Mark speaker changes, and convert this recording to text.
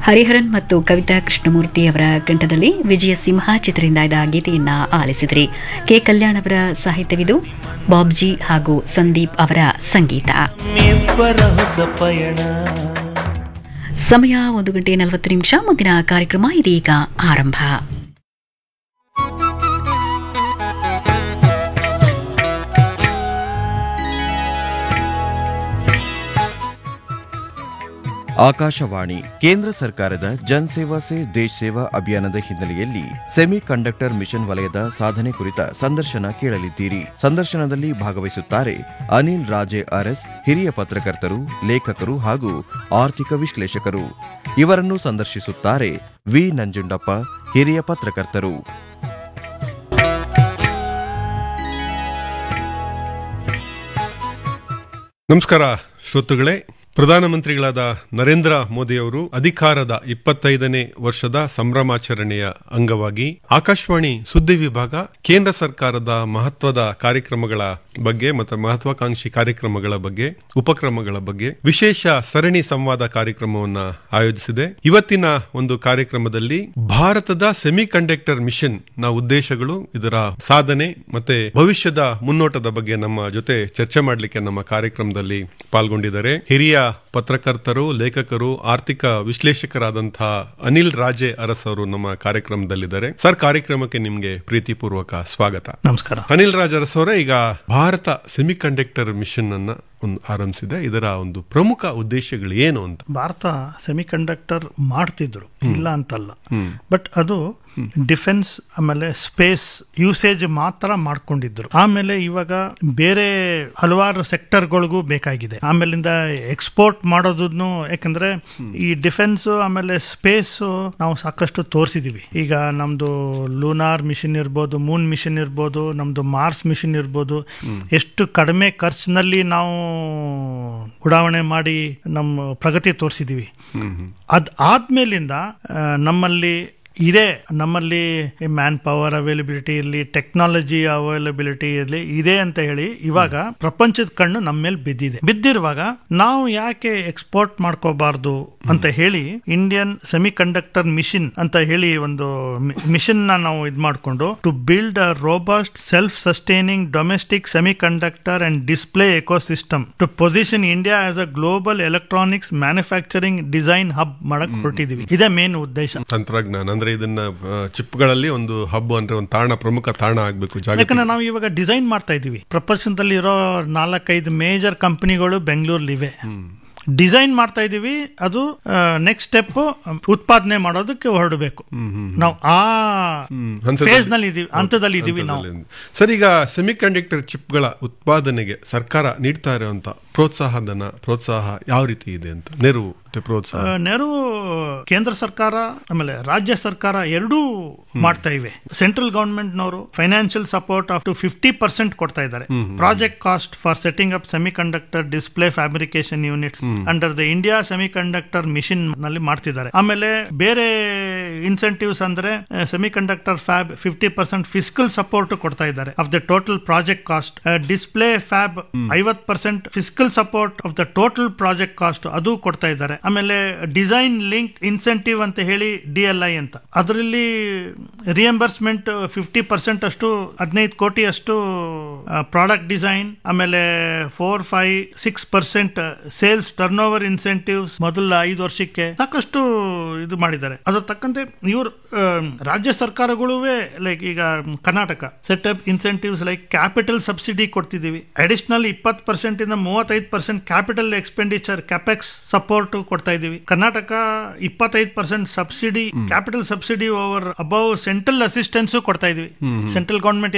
Speaker 1: ಹರಿಹರನ್ ಮತ್ತು ಕವಿತಾ ಕೃಷ್ಣಮೂರ್ತಿ ಅವರ ಕಂಠದಲ್ಲಿ ವಿಜಯ ಸಿಂಹ ಚಿತ್ರದಿಂದ ಇದ್ದ ಗೀತೆಯನ್ನ ಆಲಿಸಿದ್ರಿ. ಕೆ ಕಲ್ಯಾಣ್ ಅವರ ಸಾಹಿತ್ಯವಿದು, ಬಾಬ್ಜಿ ಹಾಗೂ ಸಂದೀಪ್ ಅವರ ಸಂಗೀತ. ಸಮಯ 1:40. ಮುಂದಿನ ಕಾರ್ಯಕ್ರಮ ಇದೀಗ ಆರಂಭ.
Speaker 2: ಆಕಾಶವಾಣಿ ಕೇಂದ್ರ ಸರ್ಕಾರದ ಜನ್ ಸೇವಾ ಸೇ ದೇಶ್ ಸೇವಾ ಅಭಿಯಾನದ ಹಿನ್ನೆಲೆಯಲ್ಲಿ ಸೆಮಿ ಕಂಡಕ್ಟರ್ ಮಿಷನ್ ವಲಯದ ಸಾಧನೆ ಕುರಿತ ಸಂದರ್ಶನ ಕೇಳಲಿದ್ದೀರಿ. ಸಂದರ್ಶನದಲ್ಲಿ ಭಾಗವಹಿಸುತ್ತಾರೆ ಅನಿಲ್ ರಾಜೆ ಅರಸ್, ಹಿರಿಯ ಪತ್ರಕರ್ತರು, ಲೇಖಕರು ಹಾಗೂ ಆರ್ಥಿಕ ವಿಶ್ಲೇಷಕರು. ಇವರನ್ನು ಸಂದರ್ಶಿಸುತ್ತಾರೆ ವಿ ನಂಜುಂಡಪ್ಪ, ಹಿರಿಯ ಪತ್ರಕರ್ತರು.
Speaker 3: ನಮಸ್ಕಾರ ಶ್ರೋತೃಗಳೇ. ಪ್ರಧಾನಮಂತ್ರಿಗಳಾದ ನರೇಂದ್ರ ಮೋದಿಯವರು ಅಧಿಕಾರದ 25ನೇ ವರ್ಷದ ಸಂಭ್ರಮಾಚರಣೆಯ ಅಂಗವಾಗಿ ಆಕಾಶವಾಣಿ ಸುದ್ದಿ ವಿಭಾಗ ಕೇಂದ್ರ ಸರ್ಕಾರದ ಮಹತ್ವದ ಕಾರ್ಯಕ್ರಮಗಳ ಬಗ್ಗೆ ಮತ್ತು ಮಹತ್ವಾಕಾಂಕ್ಷಿ ಕಾರ್ಯಕ್ರಮಗಳ ಬಗ್ಗೆ, ಉಪಕ್ರಮಗಳ ಬಗ್ಗೆ ವಿಶೇಷ ಸರಣಿ ಸಂವಾದ ಕಾರ್ಯಕ್ರಮವನ್ನ ಆಯೋಜಿಸಿದೆ. ಇವತ್ತಿನ ಒಂದು ಕಾರ್ಯಕ್ರಮದಲ್ಲಿ ಭಾರತದ ಸೆಮಿ ಕಂಡಕ್ಟರ್ ಮಿಷನ್ ನ ಉದ್ದೇಶಗಳು, ಇದರ ಸಾಧನೆ ಮತ್ತೆ ಭವಿಷ್ಯದ ಮುನ್ನೋಟದ ಬಗ್ಗೆ ನಮ್ಮ ಜೊತೆ ಚರ್ಚೆ ಮಾಡಲಿಕ್ಕೆ ನಮ್ಮ ಕಾರ್ಯಕ್ರಮದಲ್ಲಿ ಪಾಲ್ಗೊಂಡಿದ್ದಾರೆ ಹಿರಿಯ ಪತ್ರಕರ್ತರು, ಲೇಖಕರು, ಆರ್ಥಿಕ ವಿಶ್ಲೇಷಕರಾದಂತಹ ಅನಿಲ್ ರಾಜೆ ಅರಸ್ ಅವರು ನಮ್ಮ ಕಾರ್ಯಕ್ರಮದಲ್ಲಿದ್ದಾರೆ. ಸರ್, ಕಾರ್ಯಕ್ರಮಕ್ಕೆ ನಿಮ್ಗೆ ಪ್ರೀತಿಪೂರ್ವಕ ಸ್ವಾಗತ.
Speaker 4: ನಮಸ್ಕಾರ.
Speaker 3: ಅನಿಲ್ ರಾಜ್ ಅರಸ್ ಅವರೇ, ಈಗ ಭಾರತ ಸೆಮಿ ಕಂಡಕ್ಟರ್ ಮಿಷನ್ ಅನ್ನ ಆರಂಭಿಸಿದೆ. ಇದರ ಒಂದು ಪ್ರಮುಖ ಉದ್ದೇಶಗಳು ಏನು ಅಂತ?
Speaker 4: ಭಾರತ ಸೆಮಿ ಕಂಡಕ್ಟರ್ ಮಾಡ್ತಿದ್ರು, ಇಲ್ಲ ಅಂತಲ್ಲ, ಬಟ್ ಅದು ಡಿಫೆನ್ಸ್ ಆಮೇಲೆ ಸ್ಪೇಸ್ ಯೂಸೇಜ್ ಮಾತ್ರ ಮಾಡ್ಕೊಂಡಿದ್ರು. ಆಮೇಲೆ ಇವಾಗ ಬೇರೆ ಹಲವಾರು ಸೆಕ್ಟರ್ಗಳಿಗೂ ಬೇಕಾಗಿದೆ. ಆಮೇಲಿಂದ ಎಕ್ಸ್ಪೋರ್ಟ್ ಮಾಡೋದನ್ನು, ಯಾಕಂದ್ರೆ ಈ ಡಿಫೆನ್ಸ್ ಆಮೇಲೆ ಸ್ಪೇಸ್ ನಾವು ಸಾಕಷ್ಟು ತೋರಿಸಿದೀವಿ. ಈಗ ನಮ್ದು ಲೂನಾರ್ ಮಿಷನ್ ಇರ್ಬೋದು, ಮೂನ್ ಮಿಷನ್ ಇರ್ಬೋದು, ನಮ್ದು ಮಾರ್ಸ್ ಮಿಷನ್ ಇರ್ಬೋದು, ಎಷ್ಟು ಕಡಿಮೆ ಖರ್ಚಿನಲ್ಲಿ ನಾವು ಉಡಾವಣೆ ಮಾಡಿ ನಮ್ಮ ಪ್ರಗತಿ ತೋರಿಸಿದೀವಿ. ಆದ್ಮೇಲಿಂದ ನಮ್ಮಲ್ಲಿ ಮ್ಯಾನ್ ಪವರ್ ಅವೈಲಬಿಲಿಟಿ ಇರಲಿ, ಟೆಕ್ನಾಲಜಿ ಅವೈಲಬಿಲಿಟಿ ಇರಲಿ, ಇದೆ ಅಂತ ಹೇಳಿ ಇವಾಗ ಪ್ರಪಂಚದ ಕಣ್ಣು ನಮ್ಮ ಮೇಲೆ ಬಿದ್ದಿರುವಾಗ ನಾವು ಯಾಕೆ ಎಕ್ಸ್ಪೋರ್ಟ್ ಮಾಡ್ಕೋಬಾರ್ದು ಅಂತ ಹೇಳಿ ಇಂಡಿಯನ್ ಸೆಮಿ ಕಂಡಕ್ಟರ್ ಮಿಷನ್ ಅಂತ ಹೇಳಿ ಒಂದು ಮಿಷನ್ ನಾವು ಮಾಡ್ಕೊಂಡು to build a robust self sustaining domestic semi conductor and display ecosystem to position India as a global electronics manufacturing design hub ಮಾಡಕ್ ಹೊರಟಿದೀವಿ. ಇದೇ ಮೇನ್ ಉದ್ದೇಶ.
Speaker 3: ತಂತ್ರಜ್ಞಾನ ಇದನ್ನ ಚಿಪ್ಗಳಲ್ಲಿ ಒಂದು ಹಬ್ ಅಂದ್ರೆ ಒಂದು ತಾಣ, ಪ್ರಮುಖ ತಾಣ ಆಗ್ಬೇಕು.
Speaker 4: ಯಾಕಂದ್ರೆ ನಾವು ಇವಾಗ ಡಿಸೈನ್ ಮಾಡ್ತಾ ಇದೀವಿ. ಪ್ರಪಂಚದಲ್ಲಿ ಇರೋ 4-5 ಮೇಜರ್ ಕಂಪನಿಗಳು ಬೆಂಗಳೂರಲ್ಲಿವೆ. ಡಿಸೈನ್ ಮಾಡ್ತಾ ಇದೀವಿ. ಅದು ನೆಕ್ಸ್ಟ್ ಸ್ಟೆಪ್ ಉತ್ಪಾದನೆ ಮಾಡೋದಕ್ಕೆ ಹೊರಡಬೇಕು. ನಾವು ಆ ಫೇಸ್ ನಲ್ಲಿ ಇದೀವಿ, ಹಂತದಲ್ಲಿ ಇದೀವಿ ನಾವು.
Speaker 3: ಸರ್, ಈಗ ಸೆಮಿ ಕಂಡಕ್ಟರ್ ಚಿಪ್ಗಳ ಉತ್ಪಾದನೆಗೆ ಸರ್ಕಾರ ನೀಡ್ತಾ ಇರುವಂತ ಪ್ರೋತ್ಸಾಹ ಯಾವ ರೀತಿ ಇದೆ ಅಂತ?
Speaker 4: ನೆರವು ಕೇಂದ್ರ ಸರ್ಕಾರ ಆಮೇಲೆ ರಾಜ್ಯ ಸರ್ಕಾರ ಎರಡೂ ಮಾಡ್ತಾ ಇವೆ. ಸೆಂಟ್ರಲ್ ಗವರ್ಮೆಂಟ್ ನವರು ಫೈನಾನ್ಷಿಯಲ್ ಸಪೋರ್ಟ್ ಅಪ್ ಟು 50% ಕೊಡ್ತಾ ಇದ್ದಾರೆ. Project cost for setting up semi conductor display fabrication units under the India semi conductor mission ನಲ್ಲಿ ಮಾಡ್ತಿದ್ದಾರೆ. ಆಮೇಲೆ ಬೇರೆ ಇನ್ಸೆಂಟಿವ್ಸ್ ಅಂದ್ರೆ semi conductor fab 50% fiscal support ಕೊಡ್ತಾ ಇದ್ದಾರೆ of the total project cost. Display fab 50% fiscal support of the total project cost ಅದು ಕೊಡ್ತಾ ಇದ್ದಾರೆ. ಆಮೇಲೆ ಡಿಸೈನ್ ಲಿಂಕ್ ಇನ್ಸೆಂಟಿವ್ ಅಂತ ಹೇಳಿ DLI ಅಂತ, ಅದರಲ್ಲಿ ರಿಯಂಬರ್ಸ್ಮೆಂಟ್ 50% ಅಷ್ಟು 15 ಕೋಟಿ ಅಷ್ಟು ಪ್ರಾಡಕ್ಟ್ ಡಿಸೈನ್, ಆಮೇಲೆ 4-5-6% ಸೇಲ್ಸ್ ಟರ್ನ್ ಓವರ್ ಇನ್ಸೆಂಟಿವ್ಸ್ ಮೊದಲ 5 ವರ್ಷಕ್ಕೆ ಸಾಕಷ್ಟು ಇದು ಮಾಡಿದ್ದಾರೆ. ಅದ್ರ ತಕ್ಕಂತೆ ಇವರು ರಾಜ್ಯ ಸರ್ಕಾರಗಳು ಲೈಕ್ ಈಗ Karnataka setup incentives like capital subsidy ಕೊಡ್ತಿದೀವಿ. Additional 20% ಇಂದ 35% ಕ್ಯಾಪಿಟಲ್ ಎಕ್ಸ್ಪೆಂಡಿಚರ್ ಕ್ಯಾಪೆಕ್ಸ್ ಸಪೋರ್ಟ್ ಕೊಡ್ತಾ ಇದೀವಿ. Karnataka 25% subsidy, capital subsidy over above central assistance ಕೊಡ್ತಾ ಇದೀವಿ. Central government